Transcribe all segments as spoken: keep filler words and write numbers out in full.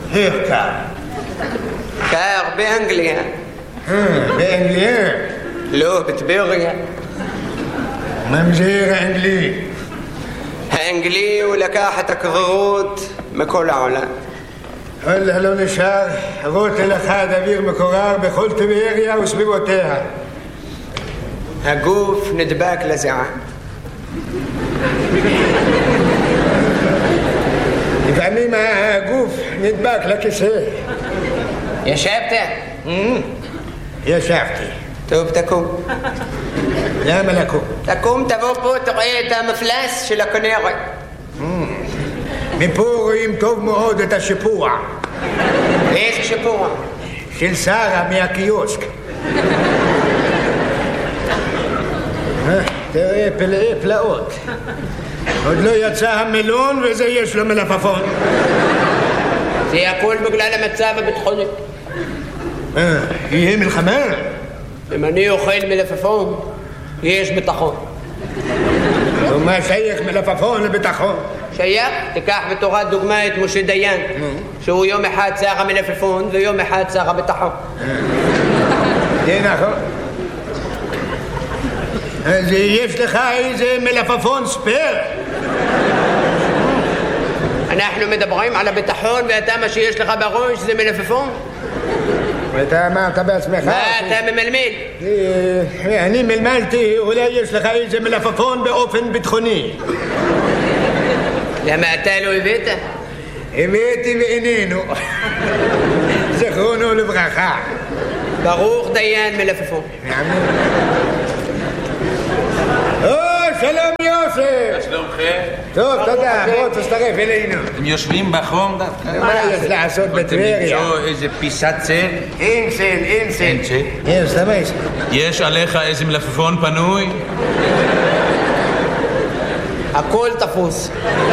איך קר? קר באנגליה. אה, באנגליה? לא, בטבריה. ממזר האנגלי. האנגלי הוא לקח את הקררות מכל העולם. אללה לא נשאר רוטל אחד אוויר מקורר בכל טבריה וסביבותיה. הגוף נדבק לזיעה. לפעמים הגוף נדבק לכיסא. ישבת? ישבתי. טוב, תקום. למה לקום? תקום, תבוא פה, תראה את המפלס של הכנרת. מפה רואים טוב מאוד את השיפוע. איזה שיפוע? של שרה מהקיוסק. תראה פלאי פלאות. עוד לא יצא המלון וזה יש לו מלפפון. זה הכל בגלל המצב הביטחוני. אה, יהיה מלחמה? אם אני אוכל מלפפון, יש ביטחון. ומה שייך מלפפון לביטחון? שייך? תיקח בתורת דוגמה את משה דיין, שהוא יום אחד שר המלפפון ויום אחד שר הביטחון. זה נכון. אז יש לך איזה מלפפון ספר? אנחנו מדברים על הביטחון ואתה מה שיש לך בראש זה מלפפון? ואתה אמרת בעצמך? מה אתה ממלמל? אני מלמלתי, אולי יש לך איזה מלפפון באופן ביטחוני. למה אתה לא הבאת? הבאתי ואיננו. זכרונו לברכה. ברוך דיין מלפפון. או, שלום יוסף. שלומכם? טוב, תודה, בוא תצטרף אלינו. אתם יושבים בחום דווקא? מה יש לעשות בטבריה? אתם למצוא איזה פיסת צל? אין צל, אין צל. אין צל? יש, תמש. יש עליך איזה מלפפון פנוי? הכל תפוס.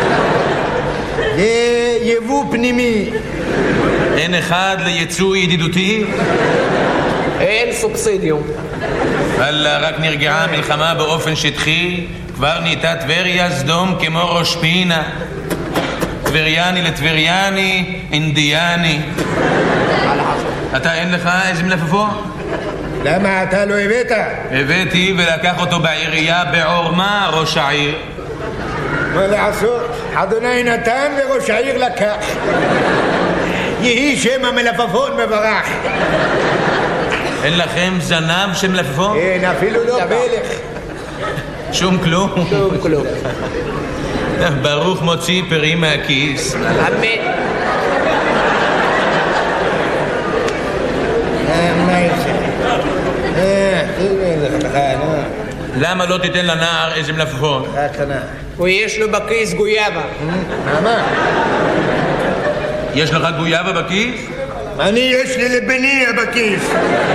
זה יבוא פנימי. אין אחד ליצוא ידידותי? אין סובסידיום. אללה, רק נרגעה המלחמה באופן שטחי, כבר נהייתה טבריה סדום כמו ראש פינה. טבריאני לטבריאני, אינדיאני. אתה אין לך איזה מלפפון? למה אתה לא הבאת? הבאתי ולקח אותו בעירייה בעורמה ראש העיר. מה לעשות? אדוני נתן וראש העיר לקח. יהי שם המלפפון מברך. אין לכם זנב של מלפפון? אין, אפילו לא פלך. שום כלום? שום כלום. ברוך מוציא פרי מהכיס. אמן. מה יש? אה, תראה לך, נו. למה לא תיתן לנער איזה מלפפון? קטנה. הוא יש לו בכיס גויאבה. מה, מה? יש לך גויאבה בכיס? אני יש לי לבניה בכיס.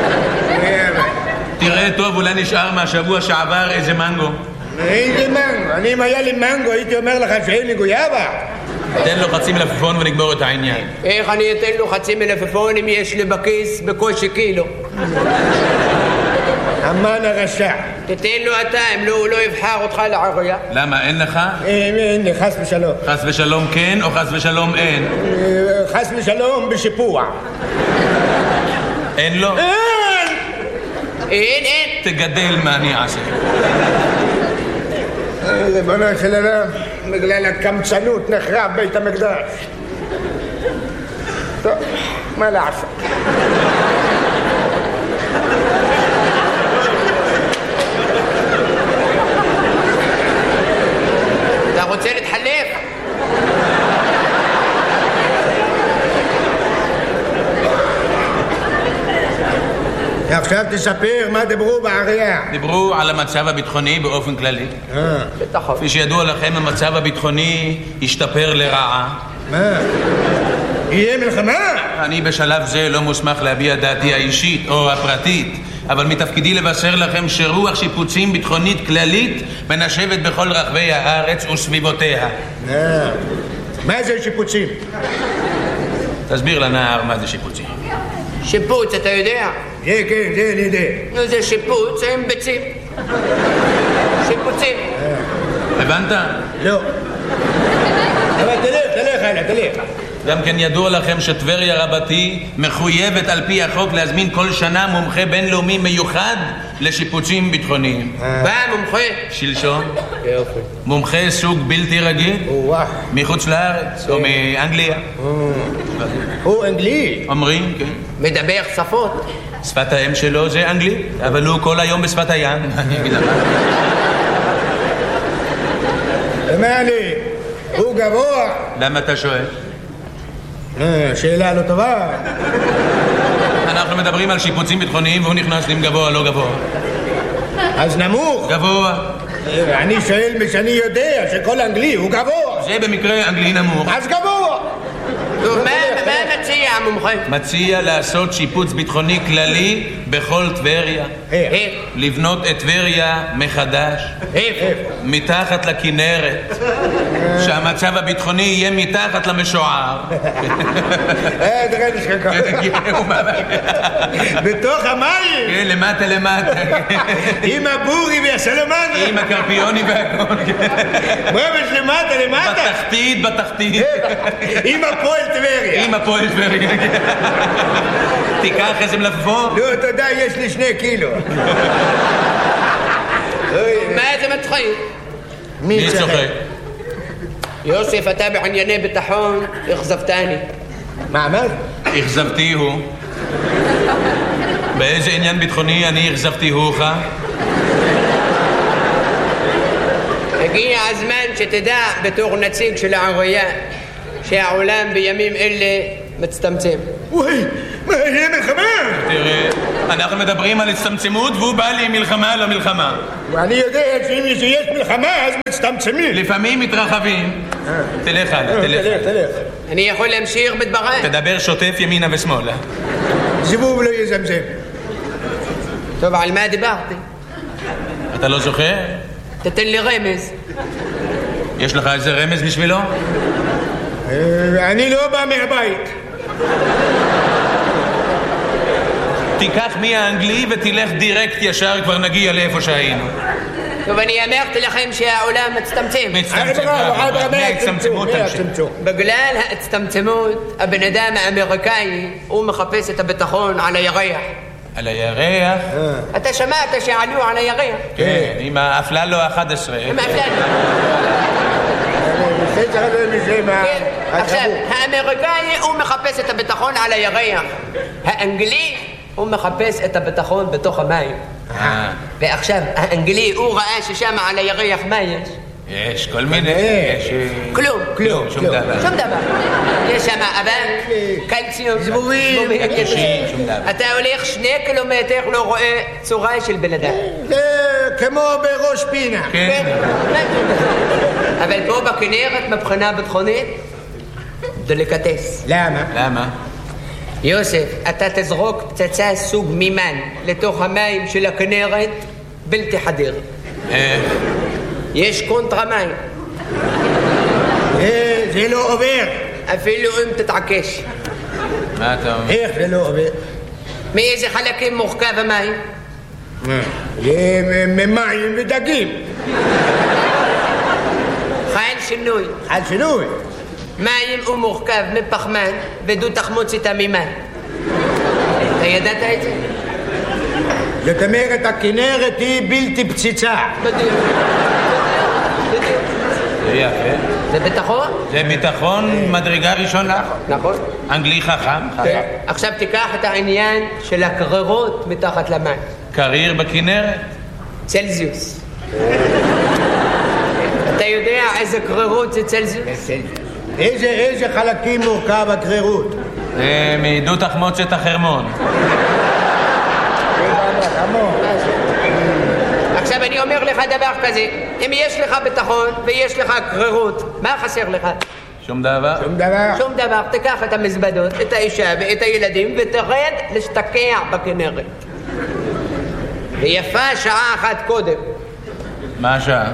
תראה טוב, אולי נשאר מהשבוע שעבר איזה מנגו. איזה מנגו? אני אם היה לי מנגו הייתי אומר לך שאין לי גויאבה. תן לו חצי מלפפון ונגמור את העניין. איך אני אתן לו חצי מלפפון אם יש לי בכיס בקושי קילו? המן הרשע. תתן לו אתה, אם לא, הוא לא יבחר אותך לעירייה. למה, אין לך? אין, אין לי, חס ושלום. חס ושלום כן או חס ושלום אין? חס ושלום בשיפוע. אין לו? אין! אין, אין. תגדל מה אני אעשה. ריבונו של עולם, בגלל הקמצנות נחרב בית המקדש. טוב, מה לעשות? אתה רוצה להתחלף? עכשיו תספר מה דיברו בעירייה. דיברו על המצב הביטחוני באופן כללי. בטח. כפי שידוע לכם, המצב הביטחוני השתפר לרעה. מה? יהיה מלחמה? אני בשלב זה לא מוסמך להביע דעתי האישית או הפרטית, אבל מתפקידי לבשר לכם שרוח שיפוצים ביטחונית כללית מנשבת בכל רחבי הארץ וסביבותיה. מה זה שיפוצים? תסביר לנער מה זה שיפוצים. שיפוץ, אתה יודע? זה כן, זה אני יודע. נו, זה שיפוץ עם ביצים. שיפוצים. הבנת? לא. אבל תלך, תלך, הלאה, תלך. גם כן ידוע לכם שטבריה רבתי מחויבת על פי החוק להזמין כל שנה מומחה בינלאומי מיוחד לשיפוצים ביטחוניים. בא מומחה? שלשום. יופי. מומחה סוג בלתי רגיל. וואו. מחוץ לארץ או מאנגליה. הוא אנגלי. אומרים, כן. מדבר שפות? שפת האם שלו זה אנגלית, אבל הוא כל היום בשפת הים. אני אגיד לך. מה לי? הוא גבוה. למה אתה שואל? שאלה לא טובה. אנחנו מדברים על שיפוצים ביטחוניים והוא נכנס עם גבוה, לא גבוה. אז נמוך. גבוה. אני שואל משאני יודע שכל אנגלי הוא גבוה. זה במקרה אנגלי נמוך. אז גבוה. טוב, מה מציע המומחה? מציע לעשות שיפוץ ביטחוני כללי בכל טבריה. איך? לבנות את טבריה מחדש. איפה? מתחת לכנרת. שהמצב הביטחוני יהיה מתחת למשוער. אה, תראה נשכח. בתוך המים. כן, למטה למטה. עם הבורי והסלמנדרה. עם הקרפיוני והכל. ממש למטה למטה. בתחתית, בתחתית. עם הפועל טבריה. עם הפועל טבריה. תיקח איזה מלפפון. לא, תודה, יש לי שני קילו. מה זה מצחיק? מי צוחק? יוסף, אתה בענייני ביטחון, אכזבתני. מה אמרת? אכזבתי הוא. באיזה עניין ביטחוני אני אכזבתי הוך? הגיע הזמן שתדע בתור נציג של העירייה שהעולם בימים אלה מצטמצם. וואי, מה יהיה מלחמה? תראה, אנחנו מדברים על הצטמצמות והוא בא לי מלחמה לא מלחמה. ואני יודע שאם יש מלחמה אז מצטמצמים. לפעמים מתרחבים. תלך הלאה, תלך. תלך, תלך. אני יכול להמשיך בדבריי? תדבר שוטף ימינה ושמאלה. זבוב לא יזמזם. טוב, על מה דיברתי? אתה לא זוכר? תתן לי רמז. יש לך איזה רמז בשבילו? אני לא בא מהבית. תיקח מי האנגלי ותלך דירקט ישר, כבר נגיע לאיפה שהיינו. טוב, אני אמרתי לכם שהעולם מצטמצם. מצטמצם. מהצטמצמות תמשיך. בגלל ההצטמצמות, הבן אדם האמריקאי, הוא מחפש את הביטחון על הירח. על הירח? אתה שמעת שעלו על הירח? כן, עם האפללו ה-אחת עשרה. עם האפללו. עכשיו, האמריקאי הוא מחפש את הביטחון על הירח. האנגלי הוא מחפש את הביטחון בתוך המים. ועכשיו, האנגלי הוא ראה ששם על הירח מה יש? יש כל מיני... כלום. כלום, שום דבר. שום דבר. יש שם אבק, קלציום, זבובים, שום דבר. אתה הולך שני קילומטר לא רואה צורה של בן אדם. זה כמו בראש פינה. כן. אבל פה בכנרת מבחינה ביטחונית דליקטס. למה? למה? יוסף, אתה תזרוק פצצה סוג מימן לתוך המים של הכנרת בלתי חדיר. יש קונטרה מים. זה לא עובר. אפילו אם תתעקש. מה אתה אומר? איך זה לא עובר? מאיזה חלקים מורכב המים? ממים ודגים. חל שינוי. חל שינוי. מים הוא מורכב מפחמן ודו תחמוצת המימן. אתה ידעת את זה? זאת אומרת, הכנרת היא בלתי פציצה. בדיוק. זה יפה. זה ביטחון? זה ביטחון מדרגה ראשונה. נכון. אנגלי חכם. עכשיו תיקח את העניין של הקררות מתחת למים. קריר בכנרת. צלזיוס. אתה יודע איזה קררות זה צלזיוס? איזה, איזה חלקים מורכב הקרירות? זה מדו תחמוצת החרמון. עכשיו אני אומר לך דבר כזה, אם יש לך ביטחון ויש לך קרירות, מה חסר לך? שום דבר. שום דבר. שום דבר. תיקח את המזוודות, את האישה ואת הילדים ותרד להשתקע בכנרת. ויפה שעה אחת קודם. מה השעה?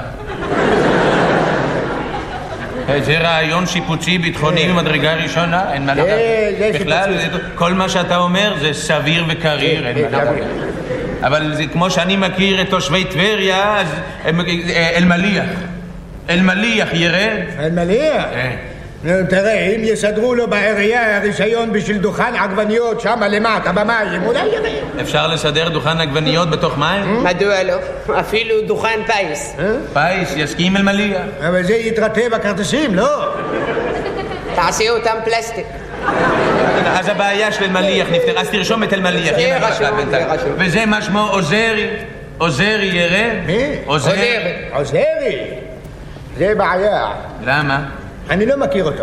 זה רעיון שיפוצי ביטחוני ממדרגה ראשונה, אין מה לדעת. בכלל, כל מה שאתה אומר זה סביר וקריר, אין מה לדעת. אבל זה כמו שאני מכיר את תושבי טבריה, אז אלמליח. אלמליח ירד. אלמליח? תראה, אם יסדרו לו בעירייה הרישיון בשביל דוכן עגבניות שם למטה במים, אולי יראה. אפשר לסדר דוכן עגבניות בתוך מים? מדוע לא? אפילו דוכן פייס. פייס, יסכים אל מליח. אבל זה יתרטה בכרטיסים, לא? תעשי אותם פלסטיק. אז הבעיה של מליח נפתר, אז תרשום את אלמליח. זה רשום, זה רשום. וזה מה שמו עוזרי? עוזרי ירד? מי? עוזרי. עוזרי? זה בעיה. למה? אני לא מכיר אותו.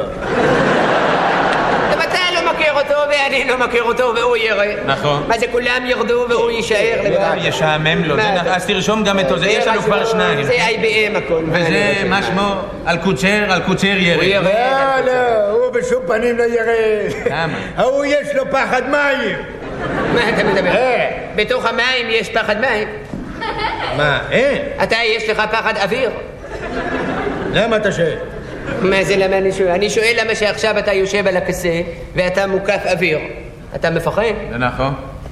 גם אתה לא מכיר אותו ואני לא מכיר אותו והוא ירד. נכון. מה זה כולם ירדו והוא יישאר לבד? ישעמם לו, אז תרשום גם את עוזרי, יש לנו כבר שניים. זה איי בי אם הכל. וזה מה שמו? אלקוצר, אלקוצר ירד. לא, לא, הוא בשום פנים לא ירד. למה? ההוא יש לו פחד מים. מה אתה מדבר? בתוך המים יש פחד מים. מה, אין? אתה יש לך פחד אוויר. למה אתה שואל? מה זה למה אני שואל? אני שואל למה שעכשיו אתה יושב על הכיסא ואתה מוקף אוויר. אתה מפחד? זה נכון.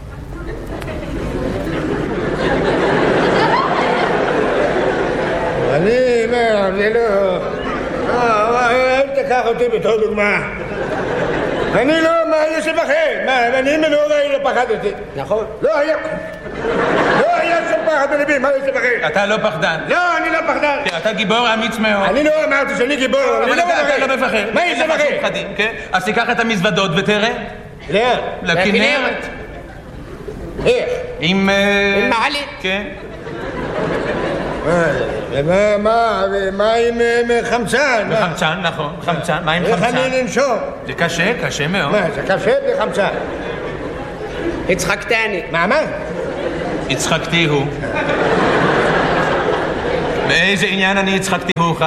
אני, מה, זה לא... אל תקח אותי בתור דוגמה. אני לא, מה, יש לפחד? מה, אני מנורי לא פחדתי. נכון. לא היה... לא היה שום פחד בלבי, מה יש לפחד? אתה לא פחדן. לא, אני לא פחדן. אתה גיבור אמיץ מאוד. אני לא אמרתי שאני גיבור, אני אבל לא אתה לא מפחד. מה יש לפחד? אז תיקח את המזוודות ותראה. לאן? לכנרת. איך? עם... עם מעלית. כן. מה, מה, מה עם חמצן? חמצן, נכון, חמצן, מה עם חמצן? איך אני לנשום? זה קשה, קשה מאוד. מה, זה קשה בלי חמצן? הצחקתני. מה, מה? הצחקתי הוא. באיזה עניין אני הצחקתי הוך?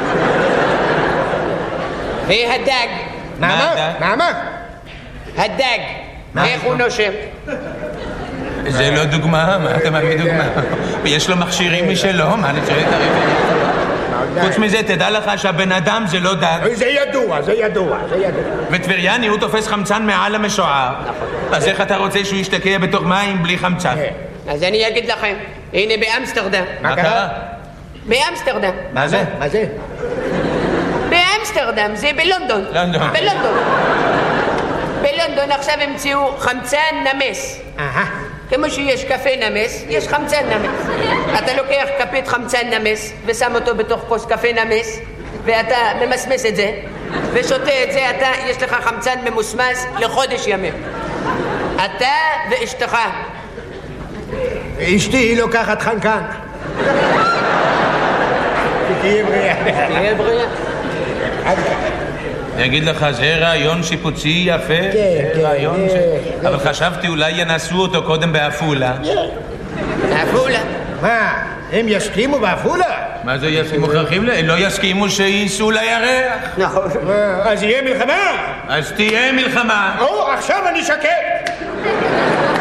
והדג. מה, מה? מה, מה? הדג. איך הוא נושם? זה לא דוגמה, מה אתה מביא דוגמה? יש לו מכשירים משלו, מה אני שואל את הרב? חוץ מזה, תדע לך שהבן אדם זה לא דג. זה ידוע, זה ידוע, זה ידוע. וטבריאני הוא תופס חמצן מעל המשוער. אז איך אתה רוצה שהוא ישתקע בתוך מים בלי חמצן? אז אני אגיד לכם, הנה באמסטרדם. מה קרה? באמסטרדם. מה זה? מה זה? באמסטרדם, זה בלונדון. לונדון. בלונדון. בלונדון עכשיו המציאו חמצן נמס. אהה. כמו שיש קפה נמס, יש חמצן נמס. אתה לוקח כפית חמצן נמס ושם אותו בתוך כוס קפה נמס ואתה ממסמס את זה ושותה את זה, אתה, יש לך חמצן ממוסמס לחודש ימים. אתה ואשתך. אשתי היא לוקחת חנקן. תהיה בריאה. תהיה בריאה. אני אגיד לך, זה רעיון שיפוצי יפה. כן, כן. רעיון ש... אבל חשבתי אולי ינסו אותו קודם באפולה. באפולה. מה, הם יסכימו באפולה? מה זה יסכימו? מוכרחים ל... לא יסכימו שייסעו לירח. נכון. אז יהיה מלחמה? אז תהיה מלחמה. או, עכשיו אני שקט.